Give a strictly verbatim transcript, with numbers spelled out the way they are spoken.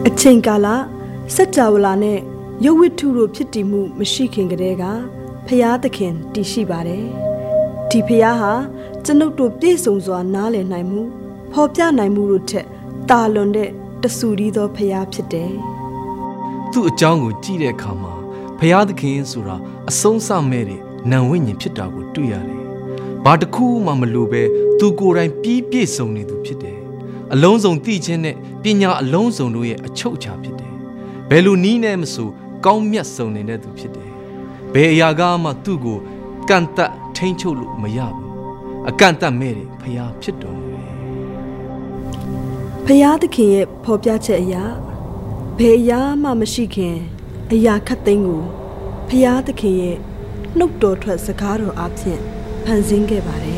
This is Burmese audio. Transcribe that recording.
အချိန်ကာလစัจ java လာနဲ့ရုပ်ဝတ္ထုတို့ဖြစ်တည်မှုမရှိခင်ကတည်းကဖျားသခင်တည်ရှိပါတယ်ဒီဖျားဟာကျွန်ုပ်တို့ပြည့်စုံစွာနားလည်နိုင်မှုဖော်ပြနိုင်မှုတို့ထက်တာလွန်တဲ့တဆူရီသောဖျားဖြစ်တယ်သူ့အကြောင်းကိုကြည့်တဲ့အခါမှာဖျားသခင်ဆိုတာအဆုံးစမဲ့တဲ့နံဝိညာဉ်ဖြစ်တာကိုတွေ့ရတယ်ဘာတစ်ခုမှမလိုပဲသူကိုယ်တိုင်ပြီးပြည့်စုံနေသူဖြစ်တယ်အလုံးစုံသိခြင်းနဲ့ပညာအလုံးစုံတို့ရဲ့အချုပ်အခြာဖြစ်တယ်ဘယ်လိုနည်းနဲ့မဆိုကောင်းမြတ်စုံနေတဲ့သူဖြစ်တယ်ဘယ်အရာကမှသူ့ကိုကန့်သတ်ထိန်းချုပ်လို့မရဘူးအကန့်အသတ်မဲ့တဲ့ဖျားဖြစ်တော်မူတယ်ဖျားသခင်ရဲ့ဖော်ပြချက်အရာဘယ်အရာမှမရှိခင်အရာခတ်သိမ်းကိုဖျားသခင်ရဲ့နှုတ်တော်ထွက်စကားတော်အပြင်ဖန်ဆင်းခဲ့ပါတယ်